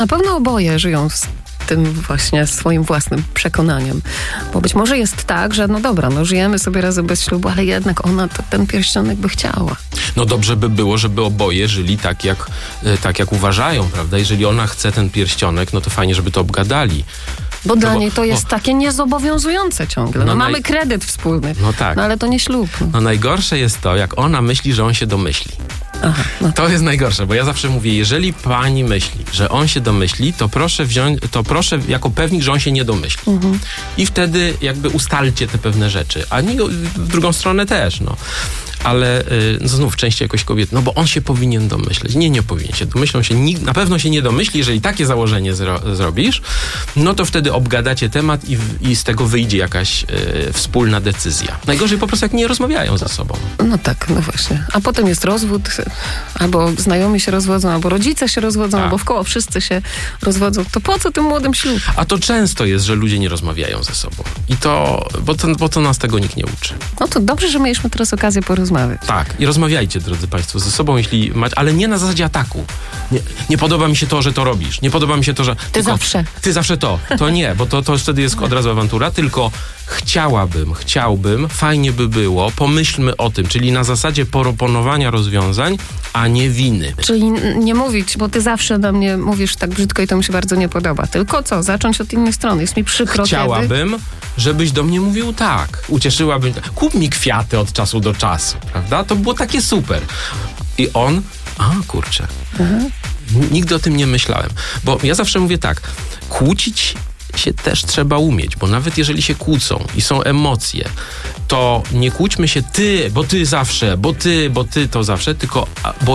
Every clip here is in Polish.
Na pewno oboje żyją z tym właśnie swoim własnym przekonaniem. Bo być może jest tak, że no dobra, no żyjemy sobie razem bez ślubu, ale jednak ona ten pierścionek by chciała. No dobrze by było, żeby oboje żyli tak jak uważają, prawda? Jeżeli ona chce ten pierścionek, no to fajnie, żeby to obgadali. Bo dla niej to jest takie niezobowiązujące ciągle. No mamy kredyt wspólny, no tak. No ale to nie ślub. No najgorsze jest to, jak ona myśli, że on się domyśli. Aha, no. To jest najgorsze, bo ja zawsze mówię, jeżeli pani myśli, że on się domyśli, to proszę jako pewnik, że on się nie domyśli. I wtedy jakby ustalcie te pewne rzeczy. A nie w drugą stronę też, no. Ale znów częściej jakoś kobiety, no bo on się powinien domyśleć. Nie powinien się. Domyślą się, na pewno się nie domyśli. Jeżeli takie założenie zrobisz, no to wtedy obgadacie temat i z tego wyjdzie jakaś wspólna decyzja. Najgorzej po prostu jak nie rozmawiają ze sobą. No tak, no właśnie. A potem jest rozwód, albo znajomi się rozwodzą, albo rodzice się rozwodzą, albo wkoło wszyscy się rozwodzą. To po co tym młodym ślub? A to często jest, że ludzie nie rozmawiają ze sobą. I bo to nas tego nikt nie uczy. No to dobrze, że mieliśmy teraz okazję porozmawiać. Tak. I rozmawiajcie, drodzy państwo, ze sobą, jeśli macie, ale nie na zasadzie ataku. Nie podoba mi się to, że to robisz. Nie podoba mi się to, że... Ty zawsze to. To nie, bo to wtedy jest od razu awantura, tylko chciałbym, fajnie by było, pomyślmy o tym, czyli na zasadzie proponowania rozwiązań, a nie winy. Czyli nie mówić, bo ty zawsze do mnie mówisz tak brzydko i to mi się bardzo nie podoba. Tylko co? Zacząć od innej strony. Jest mi przykro, Chciałabym, żebyś do mnie mówił tak. Ucieszyłabym. Kup mi kwiaty od czasu do czasu, prawda? To było takie super. I on... kurczę. Nigdy o tym nie myślałem. Bo ja zawsze mówię tak. Kłócić się też trzeba umieć, bo nawet jeżeli się kłócą i są emocje, to nie kłóćmy się bo ty zawsze, bo ty to zawsze, tylko bo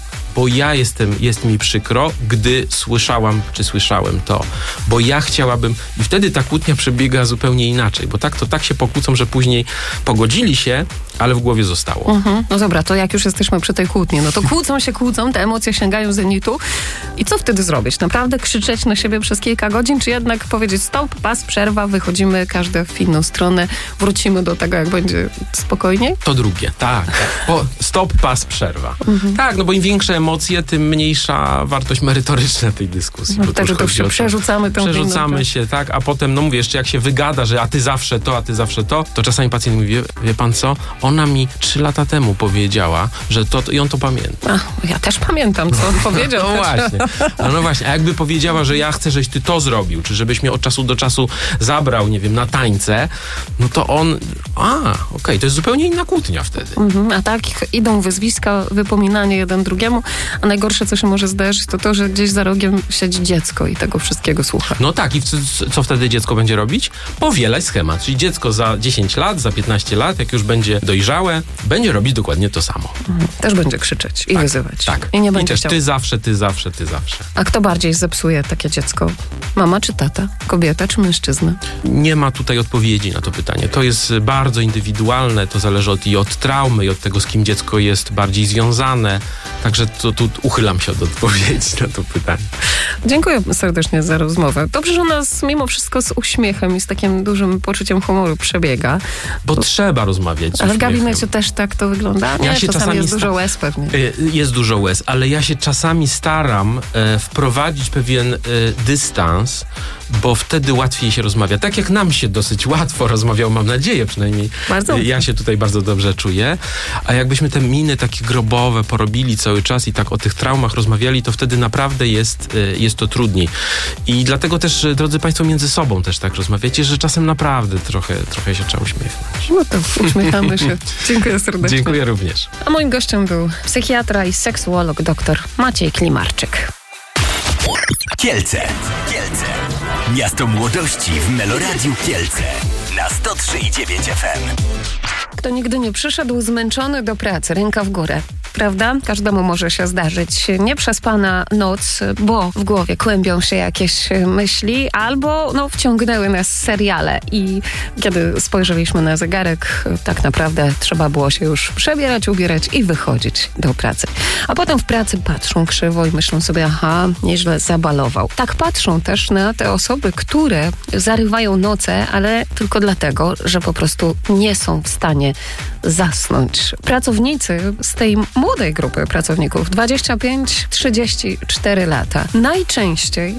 jest mi przykro, gdy słyszałem to, bo ja chciałabym i wtedy ta kłótnia przebiega zupełnie inaczej, bo tak się pokłócą, że później pogodzili się, ale w głowie zostało. No dobra, to jak już jesteśmy przy tej kłótni, no to kłócą, te emocje sięgają zenitu i co wtedy zrobić? Naprawdę krzyczeć na siebie przez kilka godzin, czy jednak powiedzieć stop, pas, przerwa, wychodzimy każdy w inną stronę, wrócimy do tego, jak będzie spokojniej? To drugie, tak. Stop, pas, przerwa. Tak, no bo im większe emocje, tym mniejsza wartość merytoryczna tej dyskusji. No wtedy to już przerzucamy się, tak, a potem, no mówię, jeszcze jak się wygada, że a ty zawsze to, to czasami pacjent mówi, wie pan co, ona mi 3 lata temu powiedziała, że to i on to pamięta. Ja też pamiętam, co on powiedział. No właśnie, a jakby powiedziała, że ja chcę, żebyś ty to zrobił, czy żebyś mnie od czasu do czasu zabrał, nie wiem, na tańce, no to on, okej, to jest zupełnie inna kłótnia wtedy. A tak idą wyzwiska, wypominanie jeden drugiemu, a najgorsze, co się może zdarzyć, to to, że gdzieś za rogiem siedzi dziecko i tego wszystkiego słucha. No tak, i co wtedy dziecko będzie robić? Powielać schemat, czyli dziecko za 10 lat, za 15 lat, jak już będzie dojrzałe, będzie robić dokładnie to samo. Też będzie krzyczeć i wyzywać. Tak. I nie będzie też chciał. ty zawsze. A kto bardziej zepsuje takie dziecko? Mama czy tata? Kobieta czy mężczyzna? Nie ma tutaj odpowiedzi na to pytanie. To jest bardzo indywidualne, to zależy od traumy i od tego, z kim dziecko jest bardziej związane. Także tu uchylam się od odpowiedzi na to pytanie. Dziękuję serdecznie za rozmowę. Dobrze, że u nas mimo wszystko z uśmiechem i z takim dużym poczuciem humoru przebiega. Bo trzeba rozmawiać z Ale w uśmiechem. gabinecie też tak to wygląda? Nie, czasami jest dużo łez pewnie. Jest dużo łez, ale ja się czasami staram wprowadzić pewien dystans, bo wtedy łatwiej się rozmawia. Tak jak nam się dosyć łatwo rozmawiało, mam nadzieję przynajmniej. Ja się tutaj bardzo dobrze czuję. A jakbyśmy te miny takie grobowe porobili cały czas i tak o tych traumach rozmawiali, to wtedy naprawdę jest to trudniej. I dlatego też, drodzy państwo, między sobą też tak rozmawiacie, że czasem naprawdę trochę się trzeba uśmiechnąć. No to uśmiechamy się. Dziękuję serdecznie. Dziękuję również. A moim gościem był psychiatra i seksuolog dr Maciej Klimarczyk. Kielce. Miasto młodości w Meloradiu Kielce. Na 103,9 FM. Kto nigdy nie przyszedł zmęczony do pracy, ręka w górę. Prawda? Każdemu może się zdarzyć nieprzespana noc, bo w głowie kłębią się jakieś myśli, albo wciągnęły nas seriale i kiedy spojrzeliśmy na zegarek, tak naprawdę trzeba było się już przebierać, ubierać i wychodzić do pracy. A potem w pracy patrzą krzywo i myślą sobie, nieźle zabalował. Tak patrzą też na te osoby, które zarywają noce, ale tylko dlatego, że po prostu nie są w stanie zasnąć. Pracownicy z tej młodej grupy pracowników, 25-34 lata. Najczęściej